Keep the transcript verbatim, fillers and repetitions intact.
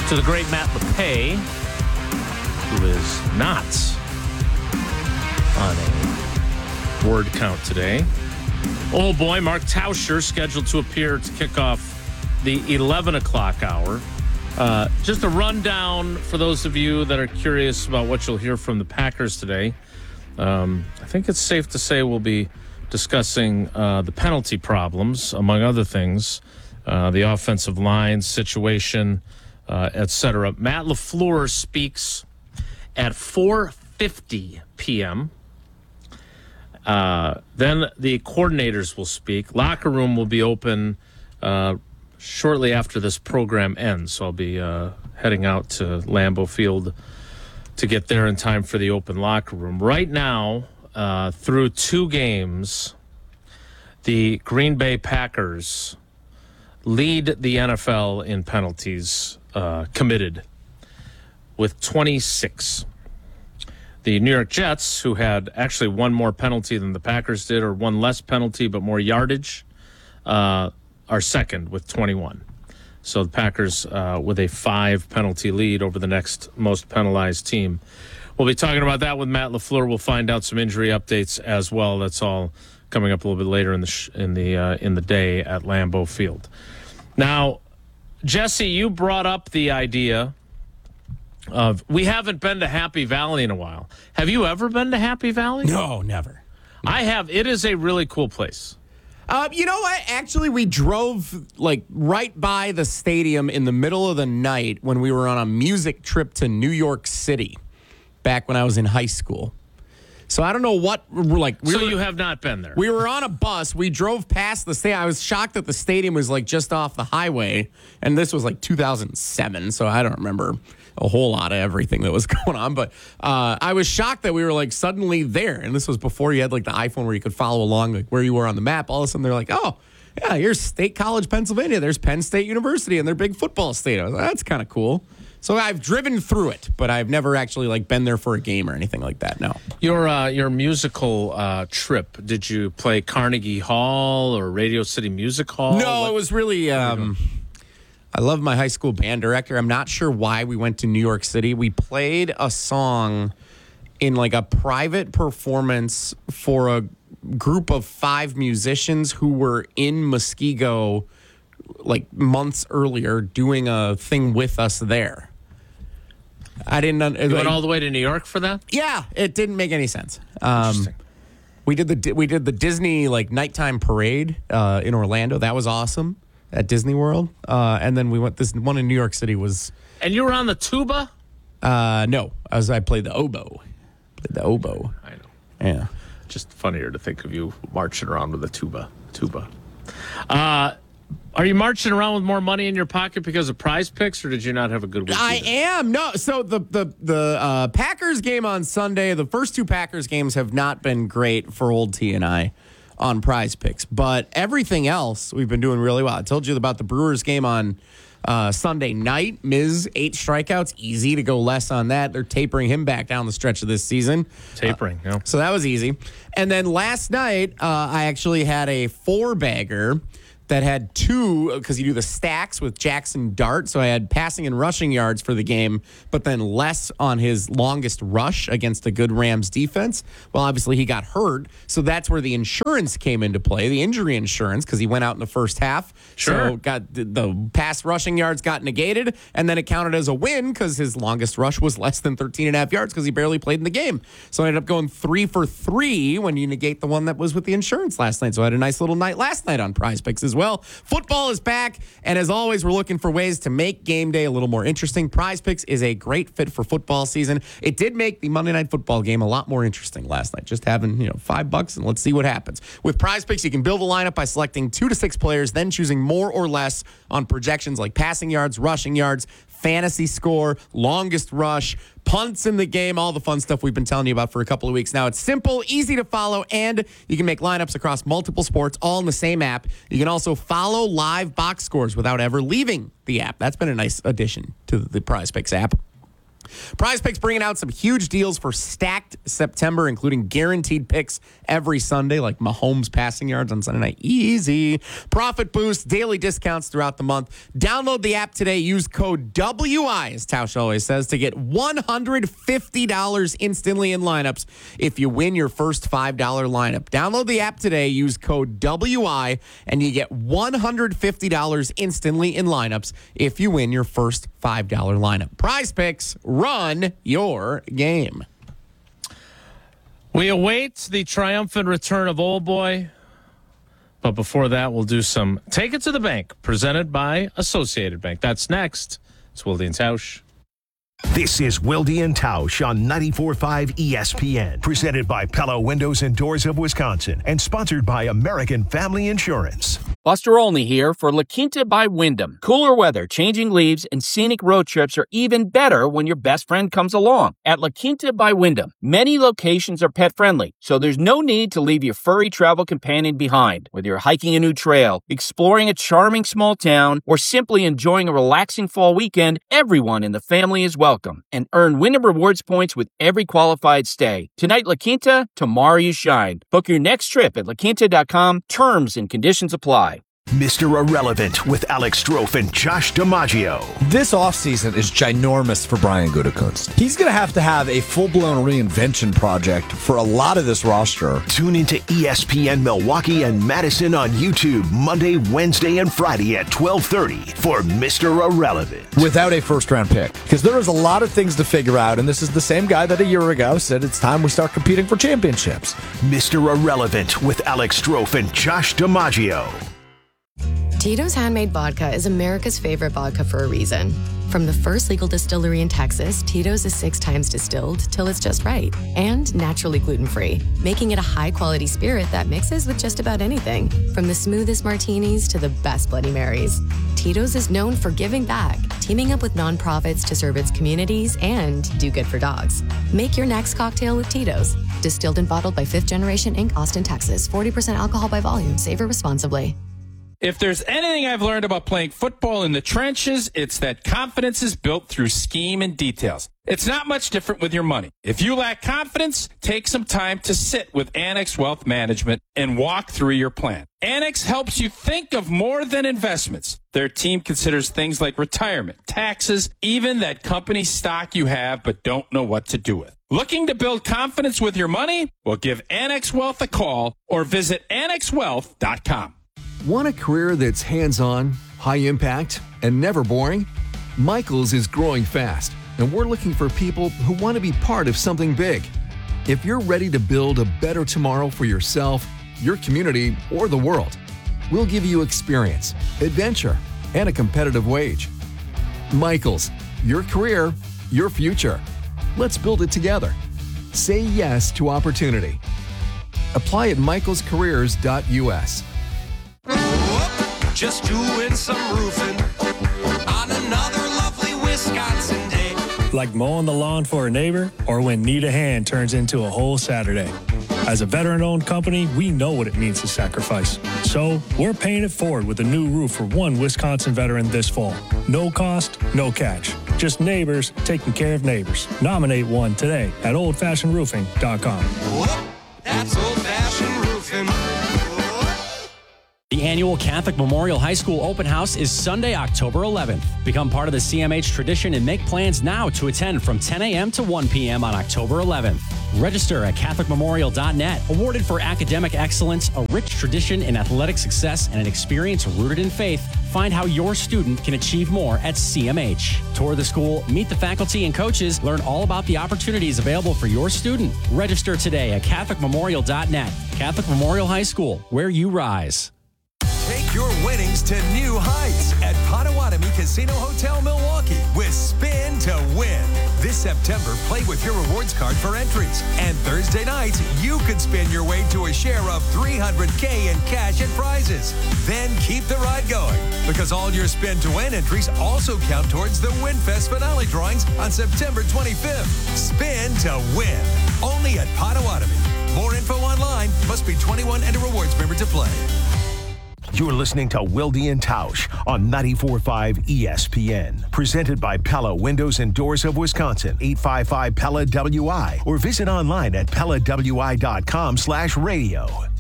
to the great Matt LePay, who is not on a word count today. Oh boy, Mark Tauscher scheduled to appear to kick off the eleven o'clock hour. Uh, just a rundown for those of you that are curious about what you'll hear from the Packers today. Um, I think it's safe to say we'll be discussing uh, the penalty problems, among other things, uh, the offensive line situation, uh, et cetera. Matt LaFleur speaks at four fifty p.m. Uh, then the coordinators will speak. Locker room will be open uh, shortly after this program ends. So I'll be uh, heading out to Lambeau Field to get there in time for the open locker room. Right now, uh, through two games, the Green Bay Packers lead the N F L in penalties uh, committed with twenty-six. The New York Jets, who had actually one more penalty than the Packers did, or one less penalty but more yardage, uh, are second with twenty-one. So the Packers uh, with a five penalty lead over the next most penalized team. We'll be talking about that with Matt LaFleur. We'll find out some injury updates as well. That's all coming up a little bit later in the sh- in the uh, in the day at Lambeau Field. Now, Jesse, you brought up the idea of we haven't been to Happy Valley in a while. Have you ever been to Happy Valley? No, never. I have. It is a really cool place. Uh, you know what? Actually, we drove like right by the stadium in the middle of the night when we were on a music trip to New York City back when I was in high school. So I don't know what we're like. We so were, you have not been there. We were on a bus. We drove past the stadium. I was shocked that the stadium was like just off the highway, and this was like two thousand seven. So I don't remember a whole lot of everything that was going on, but uh, I was shocked that we were like suddenly there. And this was before you had like the iPhone where you could follow along like where you were on the map. All of a sudden they're like, oh, yeah, here's State College, Pennsylvania. There's Penn State University and their big football stadium. That's kind of cool. So I've driven through it, but I've never actually like been there for a game or anything like that. No. Your uh, your musical uh, trip, did you play Carnegie Hall or Radio City Music Hall? No, what? it was really. Um, I love my high school band director. I'm not sure why we went to New York City. We played a song in like a private performance for a group of five musicians who were in Muskego like months earlier doing a thing with us there. I didn't. Un- you went all the way to New York for that? Yeah, it didn't make any sense. Um, Interesting. We did the we did the Disney like nighttime parade uh, in Orlando. That was awesome at Disney World. Uh, and then we went. This one in New York City was. And you were on the tuba? Uh, no, I was. I played the oboe. Played the oboe. I know. Yeah. Just funnier to think of you marching around with a tuba. Tuba. Uh, Are you marching around with more money in your pocket because of Prize Picks, or did you not have a good week? I either? am. No, so the the the uh, Packers game on Sunday, the first two Packers games have not been great for old T and I on Prize Picks, but everything else we've been doing really well. I told you about the Brewers game on uh, Sunday night. Miz, eight strikeouts, easy to go less on that. They're tapering him back down the stretch of this season. Tapering, uh, yeah. So that was easy. And then last night, uh, I actually had a four-bagger that had two, because you do the stacks with Jackson Dart. So I had passing and rushing yards for the game, but then less on his longest rush against a good Rams defense. Well, obviously he got hurt. So that's where the insurance came into play, the injury insurance, because he went out in the first half. Sure. So got the, the pass rushing yards got negated, and then it counted as a win because his longest rush was less than thirteen and a half yards because he barely played in the game. So I ended up going three for three when you negate the one that was with the insurance last night. So I had a nice little night last night on Prize Picks as well. Football is back, and as always, we're looking for ways to make game day a little more interesting. Prize Picks is a great fit for football season. It did make the Monday Night Football game a lot more interesting last night. Just having, you know, five bucks, and let's see what happens. With Prize Picks, you can build a lineup by selecting two to six players, then choosing more or less on projections like passing yards, rushing yards, fantasy score, longest rush, punts in the game, all the fun stuff we've been telling you about for a couple of weeks now. It's simple, easy to follow, and you can make lineups across multiple sports all in the same app. You can also follow live box scores without ever leaving the app. That's been a nice addition to the Prize Picks app. Prize Picks bringing out some huge deals for stacked September, including guaranteed picks every Sunday, like Mahomes passing yards on Sunday night. Easy. Profit boost, daily discounts throughout the month. Download the app today. Use code W I, as Tausch always says, to get one hundred fifty dollars instantly in lineups if you win your first five dollar lineup. Download the app today. Use code W I, and you get one hundred fifty dollars instantly in lineups if you win your first five dollar lineup. Prize Picks, run your game. We await the triumphant return of Old Boy. But before that, we'll do some Take It to the Bank, presented by Associated Bank. That's next. It's Wilde and Tausch. This is Wilde and Tausch on ninety-four point five E S P N, presented by Pella Windows and Doors of Wisconsin, and sponsored by American Family Insurance. Buster Olney here for La Quinta by Wyndham. Cooler weather, changing leaves, and scenic road trips are even better when your best friend comes along. At La Quinta by Wyndham, many locations are pet-friendly, so there's no need to leave your furry travel companion behind. Whether you're hiking a new trail, exploring a charming small town, or simply enjoying a relaxing fall weekend, everyone in the family is welcome. And earn Wyndham Rewards points with every qualified stay. Tonight, La Quinta, tomorrow you shine. Book your next trip at la quinta dot com. Terms and conditions apply. Mister Irrelevant with Alex Strofe and Josh DiMaggio. This offseason is ginormous for Brian Gutekunst. He's going to have to have a full-blown reinvention project for a lot of this roster. Tune into E S P N Milwaukee and Madison on YouTube Monday, Wednesday, and Friday at twelve thirty for Mister Irrelevant. Without a first-round pick. Because there is a lot of things to figure out, and this is the same guy that a year ago said it's time we start competing for championships. Mister Irrelevant with Alex Strofe and Josh DiMaggio. Tito's Handmade Vodka is America's favorite vodka for a reason. From the first legal distillery in Texas, Tito's is six times distilled till it's just right and naturally gluten-free, making it a high-quality spirit that mixes with just about anything, from the smoothest martinis to the best Bloody Marys. Tito's is known for giving back, teaming up with nonprofits to serve its communities and do good for dogs. Make your next cocktail with Tito's. Distilled and bottled by Fifth Generation Incorporated, Austin, Texas. forty percent alcohol by volume. Savor responsibly. If there's anything I've learned about playing football in the trenches, it's that confidence is built through scheme and details. It's not much different with your money. If you lack confidence, take some time to sit with Annex Wealth Management and walk through your plan. Annex helps you think of more than investments. Their team considers things like retirement, taxes, even that company stock you have but don't know what to do with. Looking to build confidence with your money? Well, give Annex Wealth a call or visit annex wealth dot com. Want a career that's hands-on, high impact, and never boring? Michaels is growing fast, and we're looking for people who want to be part of something big. If you're ready to build a better tomorrow for yourself, your community, or the world, we'll give you experience, adventure, and a competitive wage. Michaels, your career, your future. Let's build it together. Say yes to opportunity. Apply at michaels careers dot u s. Just doing some roofing on another lovely Wisconsin day. Like mowing the lawn for a neighbor, or when need a hand turns into a whole Saturday. As a veteran-owned company, we know what it means to sacrifice. So we're paying it forward with a new roof for one Wisconsin veteran this fall. No cost, no catch. Just neighbors taking care of neighbors. Nominate one today at old fashioned roofing dot com. Whoop, that's old-fashioned roofing. The annual Catholic Memorial High School Open House is Sunday, October eleventh. Become part of the C M H tradition and make plans now to attend from ten a.m. to one p.m. on October eleventh. Register at catholic memorial dot net. Awarded for academic excellence, a rich tradition in athletic success, and an experience rooted in faith, find how your student can achieve more at C M H. Tour the school, meet the faculty and coaches, learn all about the opportunities available for your student. Register today at catholic memorial dot net. Catholic Memorial High School, where you rise. Take your winnings to new heights at Potawatomi Casino Hotel Milwaukee with Spin to Win. This September, play with your rewards card for entries. And Thursday nights, you could spin your way to a share of three hundred thousand dollars in cash and prizes. Then keep the ride going, because all your Spin to Win entries also count towards the WinFest finale drawings on September twenty-fifth. Spin to Win, only at Potawatomi. More info online. Must be twenty-one and a rewards member to play. You're listening to Wilde and Tausch on ninety-four point five E S P N. Presented by Pella Windows and Doors of Wisconsin. eight five five Pella W I or visit online at Pella W I dot com slash radio.